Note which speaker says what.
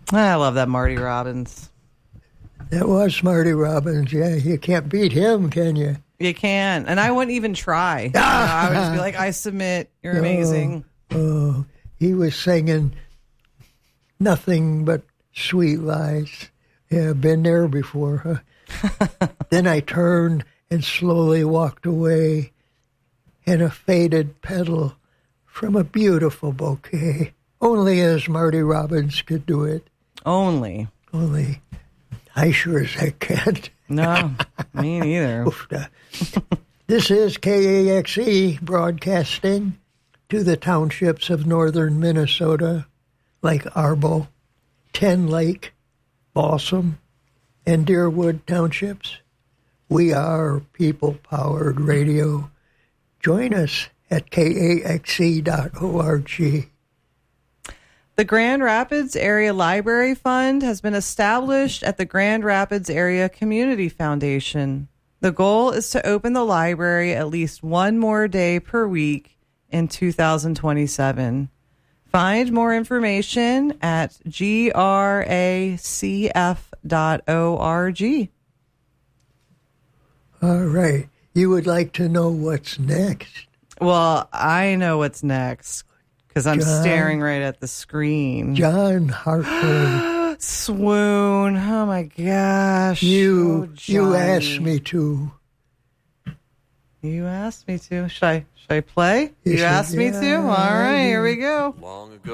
Speaker 1: I love that Marty Robbins.
Speaker 2: That was Marty Robbins. Yeah, you can't beat him, can you?
Speaker 1: You can. And I wouldn't even try. You know, I would just be like, I submit. You're amazing.
Speaker 2: Oh, he was singing Nothing But Sweet Lies. Yeah, been there before. Huh? Then I turned and slowly walked away, and a faded petal from a beautiful bouquet. Only as Marty Robbins could do it.
Speaker 1: Only.
Speaker 2: I sure as heck can't.
Speaker 1: No, me neither.
Speaker 2: This is KAXE broadcasting to the townships of northern Minnesota, like Arbo, Ten Lake, Balsam, and Deerwood townships. We are people-powered radio. Join us at kaxe.org.
Speaker 1: The Grand Rapids Area Library Fund has been established at the Grand Rapids Area Community Foundation. The goal is to open the library at least one more day per week in 2027. Find more information at gracf.org.
Speaker 2: All right. You would like to know what's next?
Speaker 1: Well, I know what's next because I'm staring right at the screen.
Speaker 2: John Hartford.
Speaker 1: Swoon. Oh, my gosh.
Speaker 2: You asked me to.
Speaker 1: You asked me to. Should I play?
Speaker 2: You
Speaker 1: asked me to? All right, here we go.
Speaker 3: Long ago.